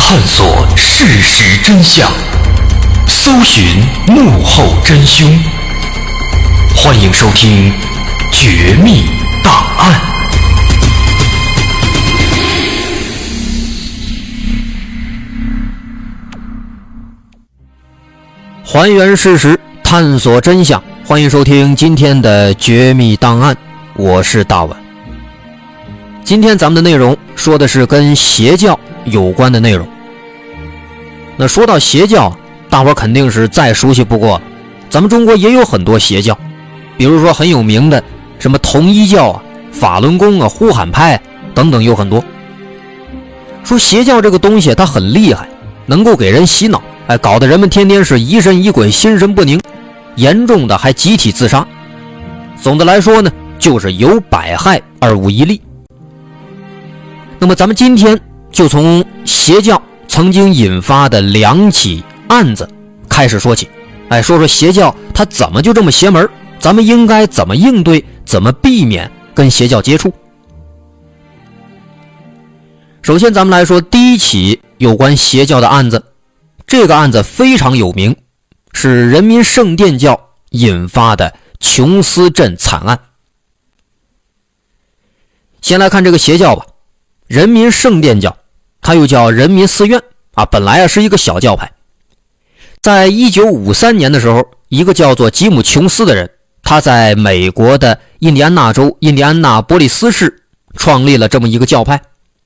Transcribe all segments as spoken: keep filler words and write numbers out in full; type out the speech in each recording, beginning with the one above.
探索事实真相，搜寻幕后真凶。欢迎收听《绝密档案》。 还原事实，探索真相。欢迎收听今天的《绝密档案》，我是大碗。今天咱们的内容说的是跟邪教有关的内容。那说到邪教，大伙肯定是再熟悉不过，咱们中国也有很多邪教，比如说很有名的什么统一教啊、法轮功啊、呼喊派等等有很多。说邪教这个东西它很厉害，能够给人洗脑，哎，搞得人们天天是疑神疑鬼、心神不宁，严重的还集体自杀。总的来说呢，就是有百害而无一利。那么咱们今天就从邪教曾经引发的两起案子开始说起，哎，说说邪教它怎么就这么邪门，咱们应该怎么应对，怎么避免跟邪教接触。首先咱们来说第一起有关邪教的案子，这个案子非常有名，是人民圣殿教引发的琼斯镇惨案。先来看这个邪教吧，人民圣殿教，它又叫人民寺院啊，本来啊是一个小教派。在一九五三年的时候，一个叫做吉姆·琼斯的人，他在美国的印第安纳州印第安纳波利斯市创立了这么一个教派。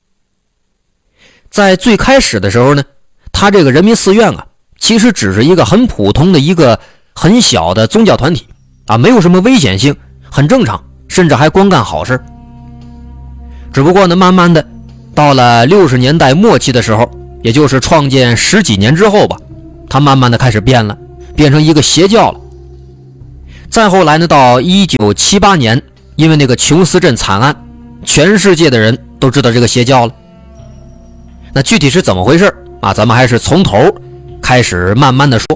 在最开始的时候呢，他这个人民寺院啊，其实只是一个很普通的一个很小的宗教团体啊，没有什么危险性，很正常，甚至还光干好事。只不过呢，慢慢的到了六十年代末期的时候，也就是创建十几年之后吧，它慢慢的开始变了，变成一个邪教了。再后来呢，到一九七八年，因为那个琼斯镇惨案，全世界的人都知道这个邪教了。那具体是怎么回事啊？咱们还是从头开始慢慢的说。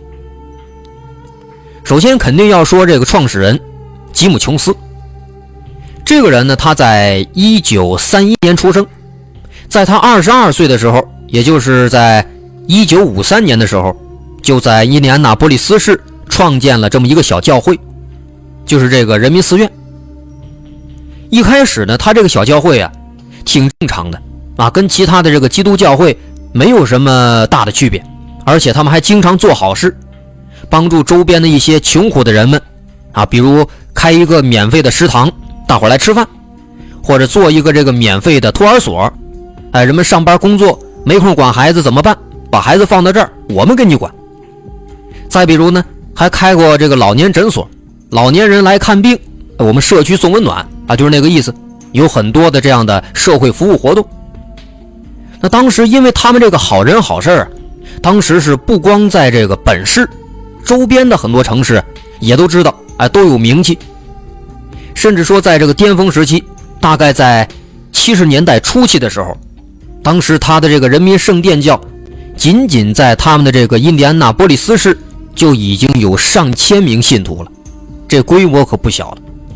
首先肯定要说这个创始人吉姆·琼斯。这个人呢，他在一九三一年出生，在他二十二岁的时候，也就是在一九五三年的时候，就在印第安纳波利斯市创建了这么一个小教会，就是这个人民寺院。一开始呢，他这个小教会啊挺正常的啊，跟其他的这个基督教会没有什么大的区别，而且他们还经常做好事，帮助周边的一些穷苦的人们啊，比如开一个免费的食堂，大伙来吃饭，或者做一个这个免费的托儿所，哎，人们上班工作没空管孩子怎么办？把孩子放到这儿，我们给你管。再比如呢，还开过这个老年诊所，老年人来看病，我们社区送温暖啊，就是那个意思，有很多的这样的社会服务活动。那当时因为他们这个好人好事啊，当时是不光在这个本市，周边的很多城市也都知道，哎，都有名气。甚至说在这个巅峰时期，大概在七十年代初期的时候，当时他的这个人民圣殿教仅仅在他们的这个印第安纳波利斯市就已经有上千名信徒了，这规模可不小了。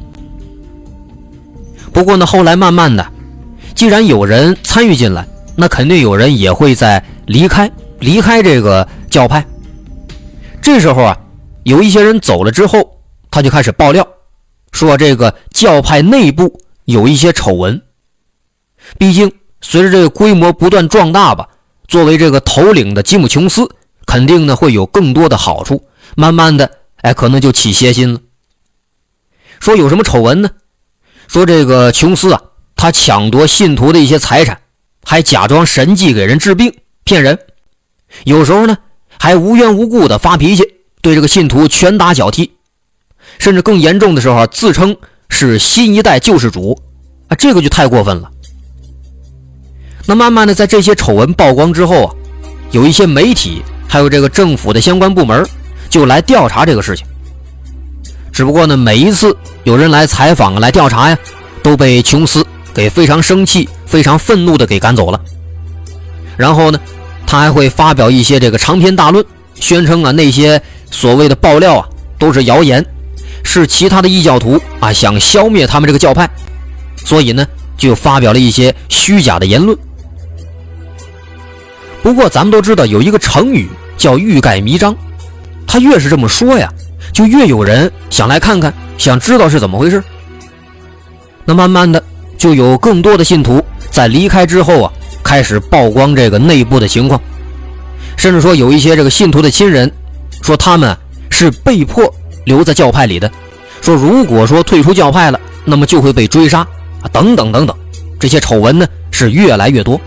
不过呢，后来慢慢的，既然有人参与进来，那肯定有人也会在离开离开这个教派。这时候啊，有一些人走了之后，他就开始爆料，说这个教派内部有一些丑闻。毕竟随着这个规模不断壮大吧，作为这个头领的吉姆·琼斯肯定呢会有更多的好处，慢慢的哎可能就起邪心了。说有什么丑闻呢？说这个琼斯啊，他抢夺信徒的一些财产，还假装神迹给人治病骗人，有时候呢还无缘无故的发脾气，对这个信徒拳打脚踢，甚至更严重的时候啊，自称是新一代救世主啊，这个就太过分了。那慢慢的在这些丑闻曝光之后啊，有一些媒体还有这个政府的相关部门就来调查这个事情。只不过呢，每一次有人来采访来调查呀，都被琼斯给非常生气非常愤怒的给赶走了。然后呢，他还会发表一些这个长篇大论，宣称啊那些所谓的爆料啊都是谣言，是其他的异教徒啊想消灭他们这个教派，所以呢就发表了一些虚假的言论。 不过咱们都知道有一个成语叫欲盖弥彰，他越是这么说呀，就越有人想来看看，想知道是怎么回事。那慢慢的就有更多的信徒在离开之后啊，开始曝光这个内部的情况，甚至说有一些这个信徒的亲人说他们是被迫留在教派里的，说如果说退出教派了，那么就会被追杀啊，等等等等，这些丑闻呢是越来越多。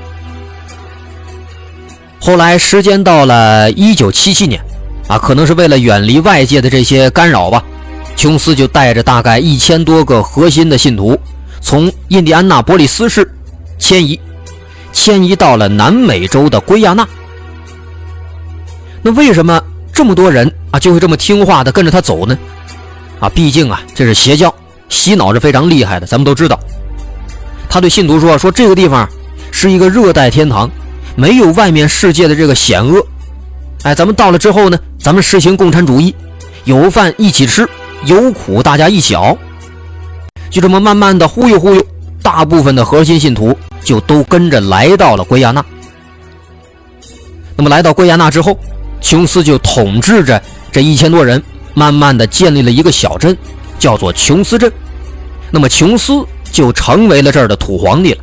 后来时间到了一九七七年啊，可能是为了远离外界的这些干扰吧，琼斯就带着大概一千多个核心的信徒，从印第安纳波利斯市迁移，迁移到了南美洲的圭亚那。那为什么这么多人啊就会这么听话的跟着他走呢？啊，毕竟啊这是邪教，洗脑是非常厉害的，咱们都知道。他对信徒说说这个地方是一个热带天堂，没有外面世界的这个险恶。哎，咱们到了之后呢，咱们实行共产主义，有饭一起吃，有苦大家一起熬。就这么慢慢的忽悠忽悠，大部分的核心信徒就都跟着来到了圭亚那。那么来到圭亚那之后，琼斯就统治着这一千多人，慢慢的建立了一个小镇，叫做琼斯镇。那么琼斯就成为了这儿的土皇帝了。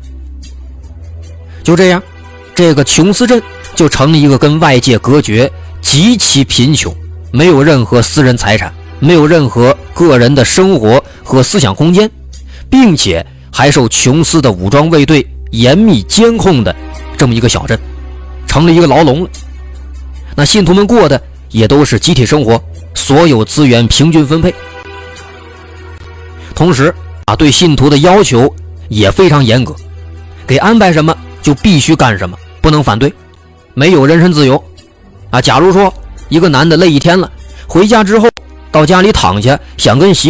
就这样，这个琼斯镇就成了一个跟外界隔绝、极其贫穷，没有任何私人财产，没有任何个人的生活和思想空间，并且还受琼斯的武装卫队严密监控的这么一个小镇，成了一个牢笼了。那信徒们过的也都是集体生活，所有资源平均分配。同时啊，对信徒的要求也非常严格，给安排什么就必须干什么，不能反对，没有人身自由啊。假如说一个男的累一天了，回家之后到家里躺下，想跟媳